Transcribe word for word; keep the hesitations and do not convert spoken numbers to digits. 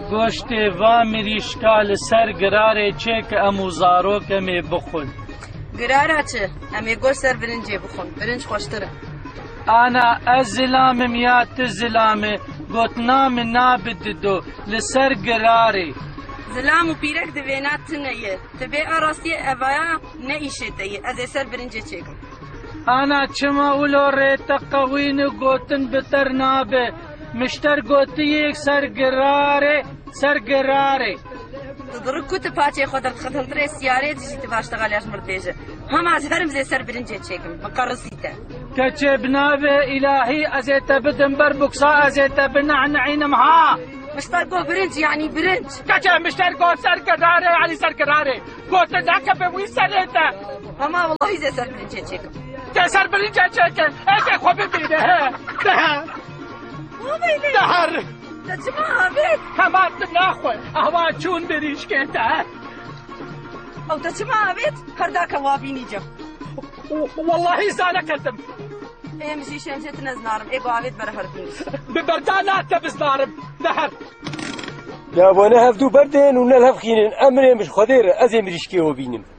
گۆشتێ وا مریشکا لەسەر گرارێ چێ کە ئەموو زارۆکەمێ بخۆن. گرارە چ؟ ئەمێ گۆشت سەر برنجێ بخۆن، برنج خۆشترە. ئانا ئەس زلامم یا ت زلامێ گوتنا من نابددۆ لەسەر گرارێ. زلام و پیرەک دەوێنات تنەیە، تبێ ئاڕاستیە ئەڤایە نەئیشێتەیە، ئەزێ سەر برنجێ چێکم. ئانا چما ولۆ ڕێتە قەوین و گوتن بتەر نابێ، مشتەر گوتیەک سەر گرارێ سەر گرارێ. دڕک کوتە پاچێ خۆ دەرخەتەڵترێ سیارێ دژیتە باشتەغالیاش مردێژە. هەماز هەرم زێ سەر برنجێ چێکم، مقەڕسیتە. کەچێ بنابێ ئیلاهی ئەزێتە بدم بەر بوکسا ئەزێتە بنەعنەعینم ها. مشتەر گۆ برنج یعنی برنج. کەچێ مشتەر گۆ سەر گرارێ یعنی سەر گرارێ. گۆتە داکە بە وی سەرێتە. هەما وەڵڵاهی زێ سەر برنجێ چێکم. تێ سەر برنجێ چێکن، ئێکێ خۆ ببینە هێ. دەهە. دەهەر. دەچما ئاوێت؟ هەمان ناخۆ، ئەوا چوون بریشکێتە. ئەو دەچما ئاوێت؟ هەرداکە وا بینیجە. وەڵڵاهی زانەکەتم. ئێمەژی شێنجێت نەزنارم، ئێگۆ ئاوێت بەرە هەر بینیش. ببەردا ناتە بزنارم. دەهەر. دابۆنە هەفتوو بەردێن و نەلهەفخینن ئەمرێ مش خۆدێرە ئەزێ مریشکێوە بینم.